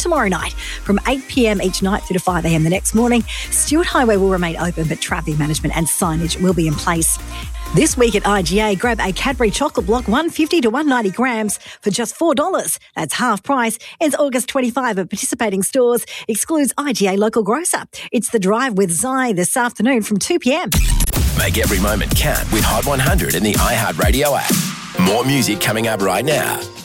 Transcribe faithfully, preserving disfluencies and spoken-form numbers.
tomorrow night from eight p.m. each night through to five a.m. the next morning. Stuart Highway will remain open, but traffic management and signage will be in place. This week at I G A, grab a Cadbury chocolate block one hundred fifty to one hundred ninety grams for just four dollars. That's half price. Ends August twenty-fifth at participating stores. Excludes I G A local grocer. It's The Drive with Zai this afternoon from two p.m. Make every moment count with Hot one hundred in the iHeartRadio app. More music coming up right now.